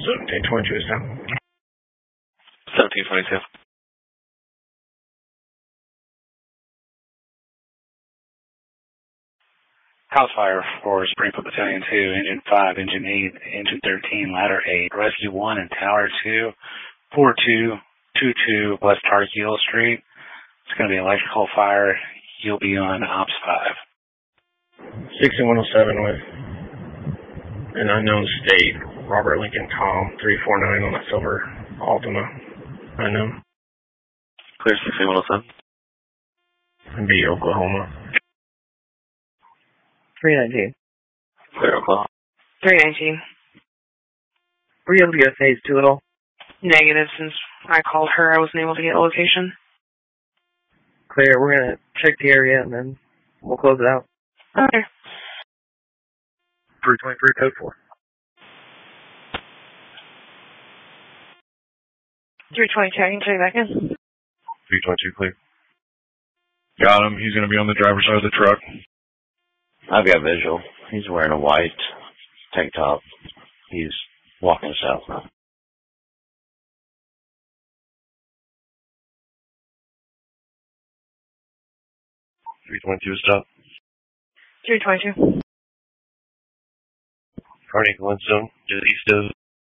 1722 is down. 1722. House fire for Springfield Battalion 2, Engine 5, Engine 8, Engine 13, Ladder 8, Rescue 1 and Tower 2, 4222 West Tarkeel Street. It's going to be electrical fire. You'll be on Ops 5. 6107 with an unknown state, Robert Lincoln Tom, 349 on that silver Altima. Unknown. Clear 6107. And be Oklahoma. 319. Clear Oklahoma. 319. Were you able to get a phase 2 at all? Negative. Since I called her, I wasn't able to get a location. Clear. We're going to check the area and then we'll close it out. Okay. 323 code 4. 322, I can check back in. 322 clear. Got him. He's going to be on the driver's side of the truck. I've got visual. He's wearing a white tank top. He's walking south now. 322 stop. 322. Carnegie Glenstone, just east of.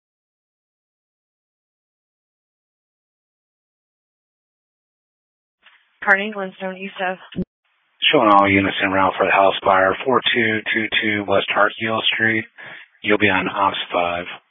Carnegie Glenstone, east of. Showing all units en route for the house fire, 4222 West Tarkeel Street. You'll be on Ops 5.